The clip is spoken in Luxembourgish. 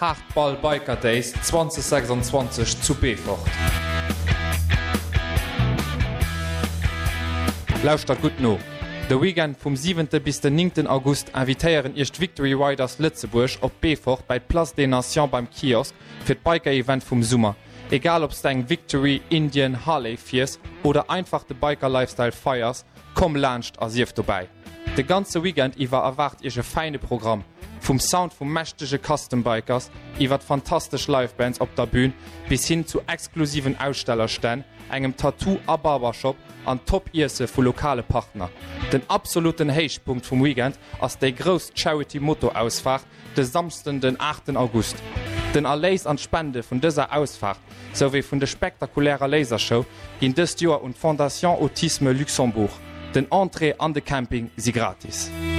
Hardball Biker Days 2026 zu Befort. Lauscht dat gut no. De Weekend vom 7. bis den 9. August invitéieren erst Victory Riders Lützeburg op Befort bei Place des Nations beim Kiosk fir d Biker-Event vum Summer. Egal ob's deg Victory, Indian, Harley fiers oder einfach de Biker-Lifestyle feiers, komm lacht as sief vorbei. De ganze Weekend iwwer erwart ege feine Programm. Vom Sound vum mächtege Custom-Bikers, iwwer fantastisch Livebands op der Bühn bis hin zu exklusiven Ausstellerstän, engem Tattoo a Barbershop an Top-Ise vu lokale Partner. Den absoluten Heichpunkt vum Weekend ass déi gros Charity-Motto-Ausfahrt de samsten den 8. August. Den Erléis an Spende vun dëser Ausfahrt sowie vun de spektakulärer Lasershow ginn dëst Joer und Fondation Autisme Luxembourg. Den Entrée an de Camping si gratis.